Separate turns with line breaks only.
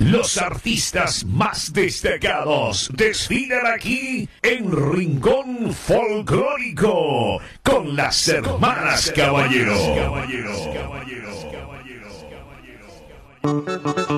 Los artistas más destacados desfilan aquí en Rincón Folclórico con las hermanas Caballero.